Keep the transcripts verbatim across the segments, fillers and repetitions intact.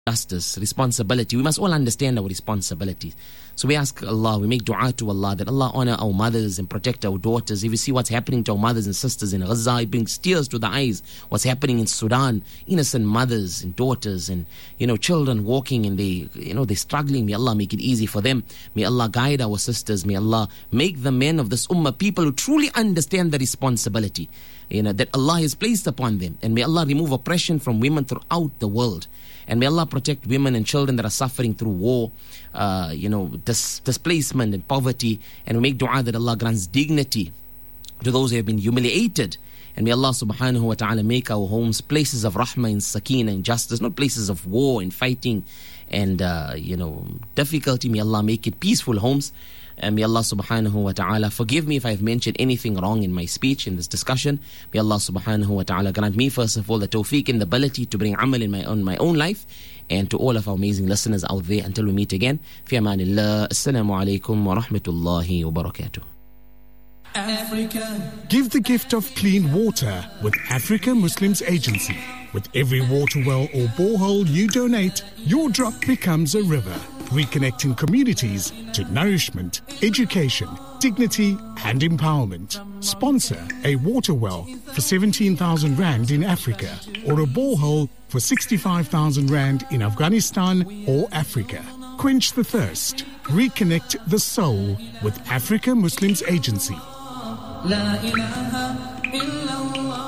justice, responsibility. We must all understand our responsibilities. So we ask Allah, we make dua to Allah that Allah honor our mothers and protect our daughters. If you see what's happening to our mothers and sisters in Gaza, it brings tears to the eyes. What's happening in Sudan, innocent mothers and daughters and, you know, children walking and they, you know, they're struggling. May Allah make it easy for them. May Allah guide our sisters. May Allah make the men of this ummah people who truly understand the responsibility, you know, that Allah has placed upon them. And may Allah remove oppression from women throughout the world. And may Allah protect women and children that are suffering through war, uh, you know, dis- displacement and poverty. And we make dua that Allah grants dignity to those who have been humiliated. And may Allah subhanahu wa ta'ala make our homes places of rahmah and sakina and justice, not places of war and fighting and, uh, you know, difficulty. May Allah make it peaceful homes. And may Allah subhanahu wa ta'ala forgive me if I've mentioned anything wrong in my speech, in this discussion. May Allah subhanahu wa ta'ala grant me, first of all, the tawfiq and the ability to bring amal in my own, my own life. And to all of our amazing listeners out there, until we meet again. Fi amanillah. Assalamu alaikum wa rahmatullahi wa barakatuh. Africa. Give the gift of clean water with Africa Muslims Agency. With every water well or borehole you donate, your drop becomes a river, reconnecting communities to nourishment, education, dignity and empowerment. Sponsor a water well for seventeen thousand rand in Africa or a borehole for sixty-five thousand rand in Afghanistan or Africa. Quench the thirst. Reconnect the soul with Africa Muslims Agency. La ilaha illallah.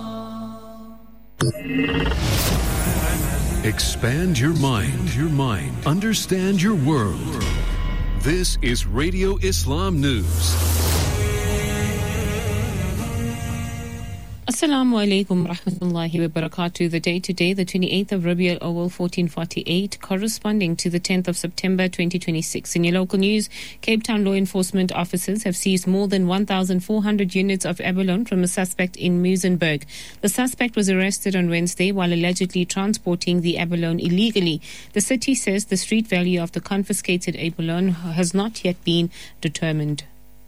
Expand your mind, your mind. Understand your world. This is Radio Islam News. Assalamu alaikum rahmatullahi wa barakatuh. The day today, the twenty-eighth of Rabiul Awwal fourteen forty-eight, corresponding to the tenth of September twenty twenty-six. In your local news, Cape Town law enforcement officers have seized more than one thousand four hundred units of abalone from a suspect in Muizenberg. The suspect was arrested on Wednesday while allegedly transporting the abalone illegally. The city says the street value of the confiscated abalone has not yet been determined.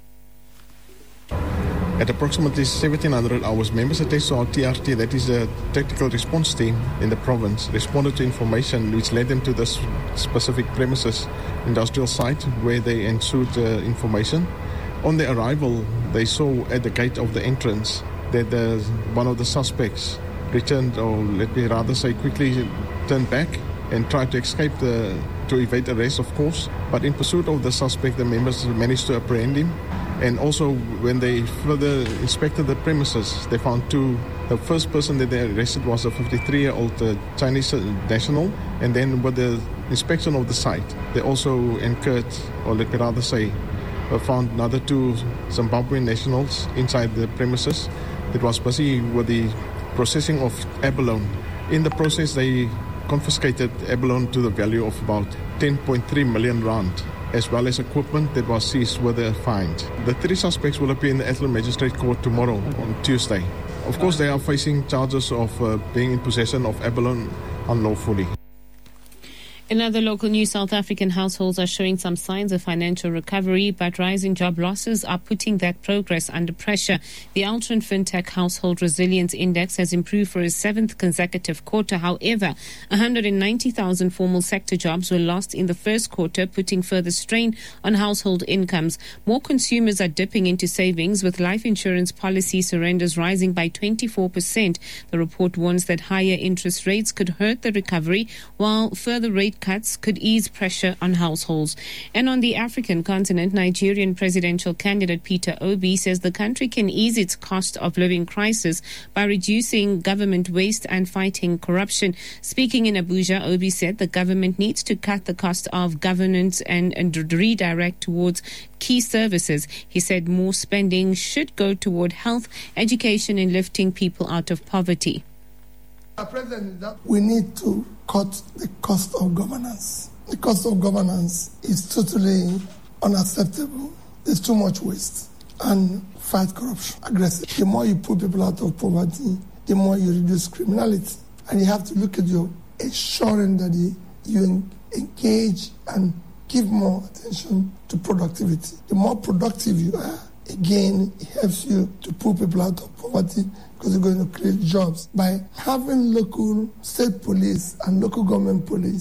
At approximately seventeen hundred hours, members at S R T R T, that is the Tactical Response Team in the province, responded to information which led them to this specific premises, industrial site, where they ensured uh, information. On their arrival, they saw at the gate of the entrance that the, one of the suspects returned, or let me rather say quickly turned back and tried to escape, the, to evade arrest, of course. But in pursuit of the suspect, the members managed to apprehend him. And also, when they further inspected the premises, they found two. The first person that they arrested was a fifty-three-year-old uh, Chinese national. And then with the inspection of the site, they also incurred, or let me rather say, uh, found another two Zimbabwean nationals inside the premises that was busy with the processing of abalone. In the process, they confiscated abalone to the value of about ten point three million rand. As well as equipment that was seized with a fine. The three suspects will appear in the Athlone Magistrate Court tomorrow, on Tuesday. Of course, they are facing charges of uh, being in possession of abalone unlawfully. In other local news, South African households are showing some signs of financial recovery, but rising job losses are putting that progress under pressure. The Altron FinTech Household Resilience Index has improved for a seventh consecutive quarter. However, one hundred ninety thousand formal sector jobs were lost in the first quarter, putting further strain on household incomes. More consumers are dipping into savings, with life insurance policy surrenders rising by twenty-four percent. The report warns that higher interest rates could hurt the recovery, while further rate cuts could ease pressure on households. And on the African continent, Nigerian presidential candidate Peter Obi says the country can ease its cost of living crisis by reducing government waste and fighting corruption. Speaking in Abuja, Obi said the government needs to cut the cost of governance and, and redirect towards key services. He said more spending should go toward health, education, and lifting people out of poverty. We need to cut the cost of governance. The cost of governance is totally unacceptable. There's too much waste. And fight corruption aggressively. The more you put people out of poverty, the more you reduce criminality. And you have to look at your ensuring that you engage and give more attention to productivity. The more productive you are, again, it helps you to pull people out of poverty, because it's going to create jobs. By having local state police and local government police